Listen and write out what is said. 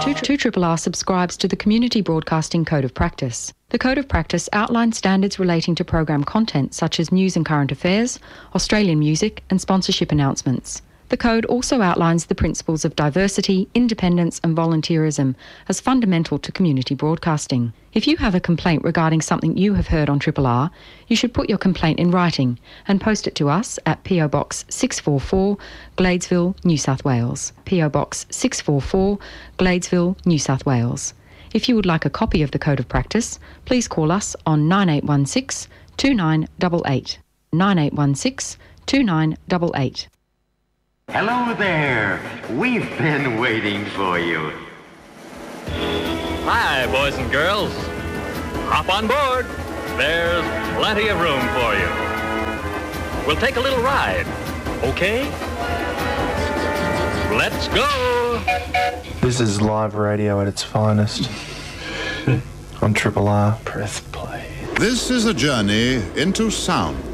2RRR subscribes to the Community Broadcasting Code of Practice. The Code of Practice outlines standards relating to program content such as news and current affairs, Australian music and sponsorship announcements. The Code also outlines the principles of diversity, independence and volunteerism as fundamental to community broadcasting. If you have a complaint regarding something you have heard on RRR, you should put your complaint in writing and post it to us at PO Box 644, Gladesville, New South Wales. PO Box 644, Gladesville, New South Wales. If you would like a copy of the Code of Practice, please call us on 9816 2988. 9816 2988. Hello there. We've been waiting for you. Hi, boys and girls. Hop on board. There's plenty of room for you. We'll take a little ride, okay? Let's go. This is live radio at its finest. On RRR. Press play. This is a journey into sound.